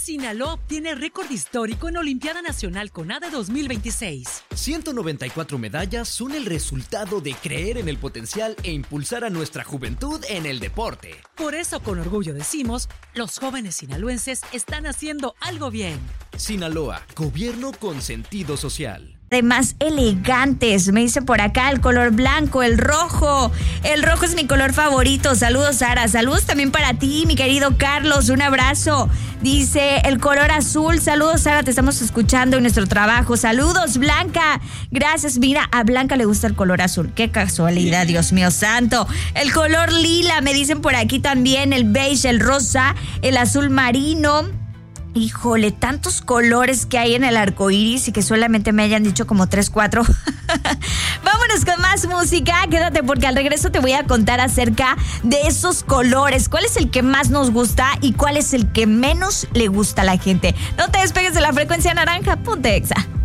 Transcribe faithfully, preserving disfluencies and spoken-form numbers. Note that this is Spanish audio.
Sinaloa obtiene récord histórico en Olimpiada Nacional CONADE dos mil veintiséis. ciento noventa y cuatro medallas son el resultado de creer en el potencial e impulsar a nuestra juventud en el deporte. Por eso, con orgullo decimos, los jóvenes sinaloenses están haciendo algo bien. Sinaloa, gobierno con sentido social. De más elegantes, me dice por acá el color blanco, el rojo. El rojo es mi color favorito. Saludos, Sara. Saludos también para ti, mi querido Carlos. Un abrazo. Dice el color azul. Saludos, Sara. Te estamos escuchando en nuestro trabajo. Saludos, Blanca. Gracias. Mira, a Blanca le gusta el color azul. Qué casualidad, Dios mío santo. El color lila, me dicen por aquí también. El beige, el rosa, el azul marino. Híjole, tantos colores que hay en el arco iris y que solamente me hayan dicho como tres, cuatro. Vámonos con más música. Quédate porque al regreso te voy a contar acerca de esos colores. ¿Cuál es el que más nos gusta y cuál es el que menos le gusta a la gente? No te despegues de la frecuencia naranja. Ponte Exa.